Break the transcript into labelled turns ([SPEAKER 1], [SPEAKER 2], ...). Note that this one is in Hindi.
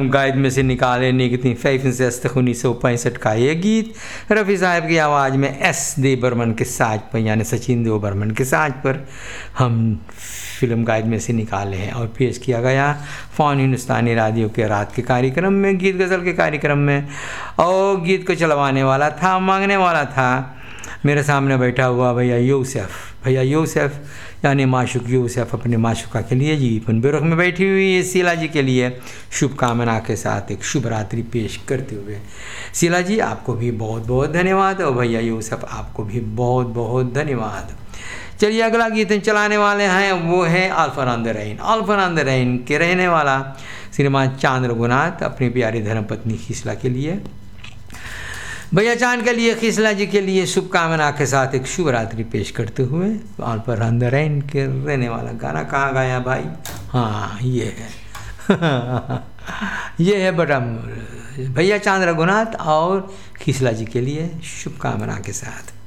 [SPEAKER 1] फिल्म गाइड में से निकाले निकती 1965 का ये गीत रफ़ी साहब की आवाज़ में एस देव बर्मन के साज पर, यानी सचिन देव बर्मन के साज पर हम फिल्म गाइड में से निकाले हैं और पेश किया गया फ़ोन हिंदुस्तानी रेडियो के रात के कार्यक्रम में, गीत गज़ल के कार्यक्रम में। और गीत को चलवाने वाला था, मांगने वाला था मेरे सामने बैठा हुआ भैया यूसुफ यानी माशूक यूसुफ अपने माशूका के लिए जीवन बेरुख में बैठी हुई है शीला जी के लिए शुभकामना के साथ एक शुभ रात्रि पेश करते हुए। शीला जी आपको भी बहुत बहुत धन्यवाद और भैया यूसुफ आपको भी बहुत बहुत धन्यवाद। चलिए अगला गीत चलाने वाले हैं, वो है अल्फान द रैन के रहने वाला श्रीमान चांद रघुनाथ अपनी प्यारी धर्मपत्नी खिसला के लिए, भैया चांद के लिए, खिसला जी के लिए शुभकामना के साथ एक शुभ रात्रि पेश करते हुए अल्फान द रैन के रहने वाला गाना कहाँ गाया भाई? हाँ ये है ये है बड़ा भैया चांद रघुनाथ और खिसला जी के लिए शुभकामना के साथ।